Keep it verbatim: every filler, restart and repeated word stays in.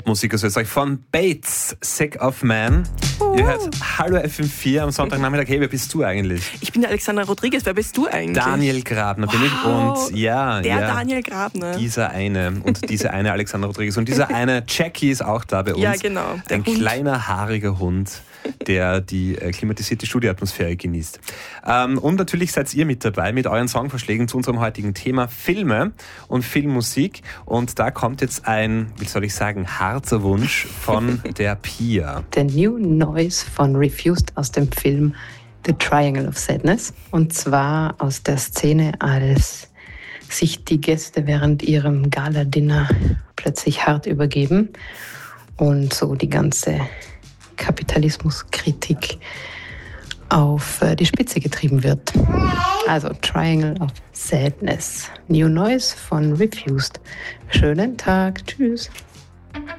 Popmusik aus Österreich von Bates, Sick of Man. Uh. Ihr hört Hallo F M vier am Sonntagnachmittag. Hey, wer bist du eigentlich? Ich bin der Alexandra Rodriguez. Wer bist du eigentlich? Daniel Grabner bin wow. ich. Und ja, der ja, Daniel Grabner. Dieser eine und diese eine Alexandra Rodriguez. Und dieser eine Jackie ist auch da bei uns. Ja, genau. Der Ein Hund. kleiner, haariger Hund, der die äh, klimatisierte Studioatmosphäre genießt. Ähm, und natürlich seid ihr mit dabei mit euren Songvorschlägen zu unserem heutigen Thema Filme und Filmmusik. Und da kommt jetzt ein, wie soll ich sagen, harter Wunsch von der Pia. The New Noise von Refused aus dem Film The Triangle of Sadness. Und zwar aus der Szene, als sich die Gäste während ihrem Gala-Dinner plötzlich hart übergeben und so die ganze Kapitalismuskritik auf die Spitze getrieben wird. Also Triangle of Sadness. New Noise von Refused. Schönen Tag. Tschüss.